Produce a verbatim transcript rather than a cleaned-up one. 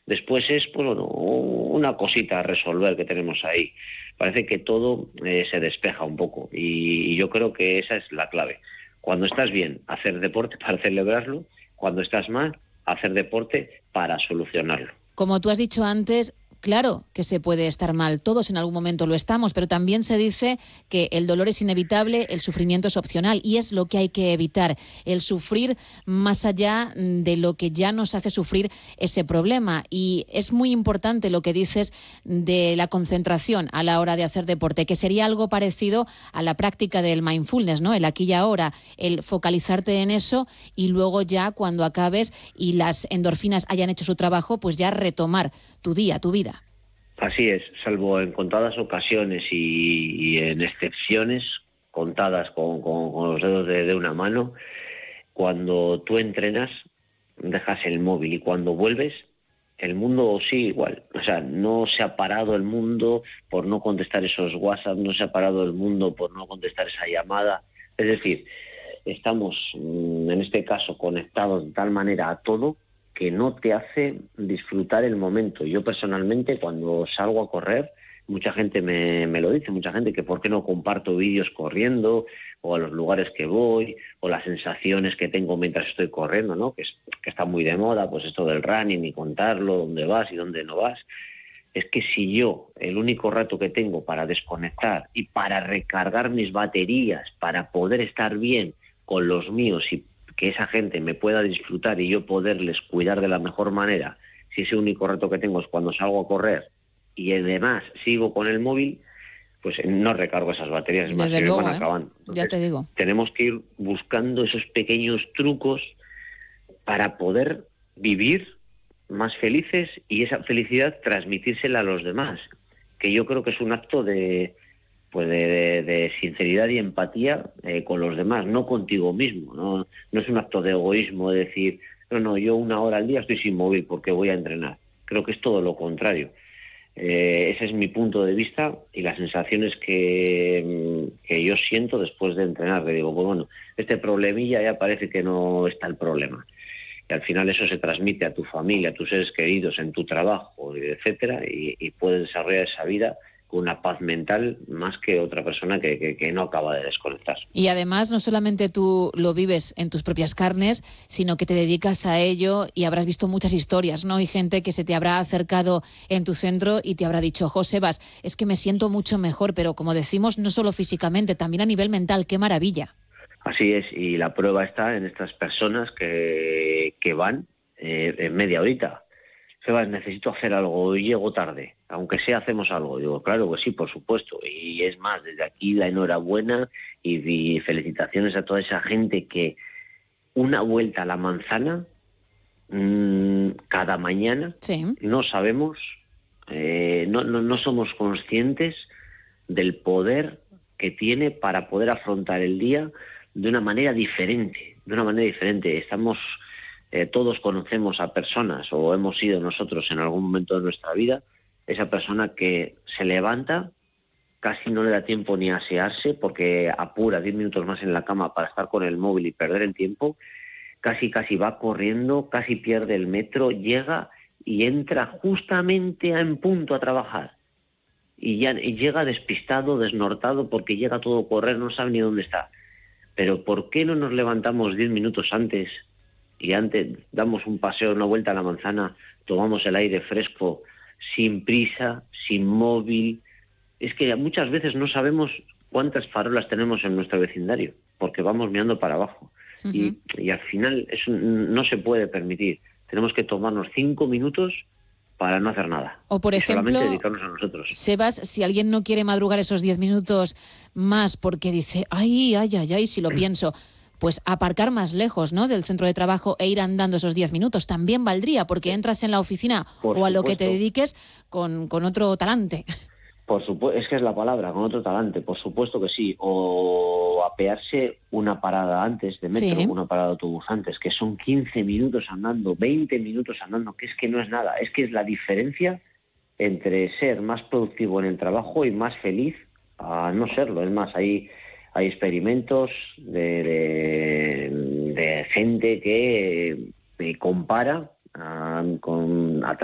Después es, pues, bueno, una cosita a resolver que tenemos ahí. Parece que todo eh, se despeja un poco y, y yo creo que esa es la clave. Cuando estás bien, hacer deporte para celebrarlo. Cuando estás mal, hacer deporte para solucionarlo. Como tú has dicho antes, claro que se puede estar mal, todos en algún momento lo estamos, pero también se dice que el dolor es inevitable, el sufrimiento es opcional y es lo que hay que evitar, el sufrir más allá de lo que ya nos hace sufrir ese problema. Y es muy importante lo que dices de la concentración a la hora de hacer deporte, que sería algo parecido a la práctica del mindfulness, ¿no? El aquí y ahora, el focalizarte en eso y luego ya cuando acabes y las endorfinas hayan hecho su trabajo, pues ya retomar tu día, tu vida. Así es, salvo en contadas ocasiones y, y en excepciones contadas con, con, con los dedos de, de una mano, cuando tú entrenas dejas el móvil y cuando vuelves el mundo sigue igual. O sea, no se ha parado el mundo por no contestar esos WhatsApp, no se ha parado el mundo por no contestar esa llamada. Es decir, estamos en este caso conectados de tal manera a todo que no te hace disfrutar el momento. Yo personalmente cuando salgo a correr, mucha gente me, me lo dice, mucha gente que por qué no comparto vídeos corriendo o a los lugares que voy o las sensaciones que tengo mientras estoy corriendo, ¿no? Que, es, que está muy de moda, pues esto del running y contarlo, dónde vas y dónde no vas. Es que si yo, el único rato que tengo para desconectar y para recargar mis baterías, para poder estar bien con los míos y que esa gente me pueda disfrutar y yo poderles cuidar de la mejor manera, si ese único rato que tengo es cuando salgo a correr y además sigo con el móvil, pues no recargo esas baterías, es más, Desde que luego, me van ¿eh? acabando. Entonces, ya te digo. tenemos que ir buscando esos pequeños trucos para poder vivir más felices y esa felicidad transmitírsela a los demás, que yo creo que es un acto de pues de, de, de sinceridad y empatía eh, con los demás, no contigo mismo, no, no es un acto de egoísmo de decir, no, no, yo una hora al día estoy sin móvil porque voy a entrenar. Creo que es todo lo contrario. Eh, ese es mi punto de vista y las sensaciones que, que yo siento después de entrenar, que digo, pues bueno, este problemilla ya parece que no está el problema. Y al final eso se transmite a tu familia, a tus seres queridos, en tu trabajo, etcétera, y, y puedes desarrollar esa vida con una paz mental más que otra persona que, que, que no acaba de desconectar. Y además no solamente tú lo vives en tus propias carnes, sino que te dedicas a ello y habrás visto muchas historias, ¿no? Y gente que se te habrá acercado en tu centro y te habrá dicho, Josebas, es que me siento mucho mejor, pero como decimos, no solo físicamente, también a nivel mental, ¡qué maravilla! Así es, y la prueba está en estas personas que, que van eh, en media horita. Sebas, necesito hacer algo, hoy llego tarde, aunque sea hacemos algo. Digo, claro que sí, por supuesto. Y es más, desde aquí la enhorabuena y, y felicitaciones a toda esa gente que una vuelta a la manzana mmm, cada mañana, sí. no sabemos, eh, no, no, no somos conscientes del poder que tiene para poder afrontar el día de una manera diferente, de una manera diferente. Estamos... Eh, todos conocemos a personas o hemos sido nosotros en algún momento de nuestra vida esa persona que se levanta, casi no le da tiempo ni a asearse porque apura diez minutos más en la cama para estar con el móvil y perder el tiempo, casi casi va corriendo, casi pierde el metro, llega y entra justamente en punto a trabajar y ya y llega despistado, desnortado porque llega todo a correr, no sabe ni dónde está. Pero ¿por qué no nos levantamos diez minutos antes y antes damos un paseo, una vuelta a la manzana, tomamos el aire fresco, sin prisa, sin móvil? Es que muchas veces no sabemos cuántas farolas tenemos en nuestro vecindario, porque vamos mirando para abajo. Uh-huh. Y, y al final eso no se puede permitir. Tenemos que tomarnos cinco minutos para no hacer nada. O por y ejemplo, solamente dedicarnos a nosotros. Sebas, si alguien no quiere madrugar esos diez minutos más porque dice, ay, ay, ay, ay, si lo pienso... pues aparcar más lejos, ¿no?, del centro de trabajo e ir andando esos diez minutos también valdría, porque entras en la oficina Por o a supuesto. lo que te dediques con, con otro talante. Por supuesto, es que es la palabra, con otro talante, por supuesto que sí. O apearse una parada antes de metro, sí. Una parada de autobús antes, que son quince minutos andando, veinte minutos andando, que es que no es nada. Es que es la diferencia entre ser más productivo en el trabajo y más feliz a no serlo. Es más, hay... Hay experimentos de, de, de gente que eh, compara uh, con, a